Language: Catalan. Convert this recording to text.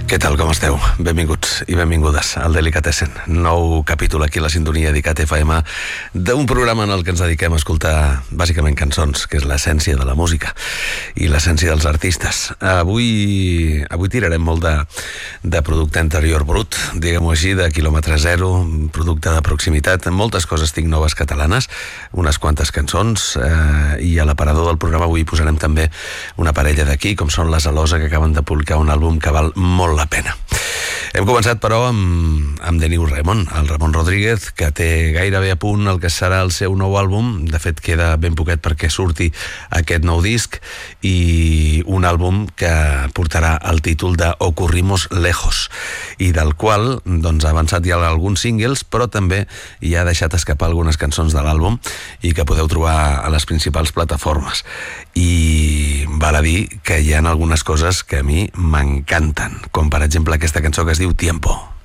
Què tal, com esteu? Benvinguts i benvingudes al Delicatessen. Nou capítol aquí a la sintonia d'ICAT FM d'un programa en el que ens dediquem a escoltar bàsicament cançons, que és l'essència de la música i l'essència dels artistes. Avui tirarem molt de producte interior brut, diguem-ho així, de quilòmetre zero, producte de proximitat, moltes coses tinc noves catalanes, unes quantes cançons, i a l'aparador del programa avui posarem també una parella d'aquí, com són les Alosa, que acaben de publicar un àlbum que val molt la pena. Hem començat, però, amb The New Ramon, el Ramon Rodríguez, que té gairebé a punt el que serà el seu nou àlbum. De fet, queda ben poquet perquè surti aquest nou disc, i un àlbum que portarà el títol de Ocurrimos Lejos, i del qual doncs, ha avançat ja alguns singles, però també hi ha deixat escapar algunes cançons de l'àlbum i que podeu trobar a les principals plataformes. I val a dir que hi ha algunes coses que a mi m'encanten, com per exemple aquesta cançó que es diu Tiempo.